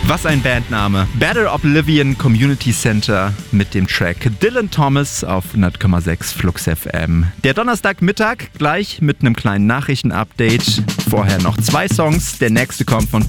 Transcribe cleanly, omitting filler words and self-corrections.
Was ein Bandname. Battle Oblivion Community Center mit dem Track Dylan Thomas auf 100,6 Flux FM. Der Donnerstagmittag gleich mit einem kleinen Nachrichtenupdate. Vorher noch 2 Songs. Der nächste kommt von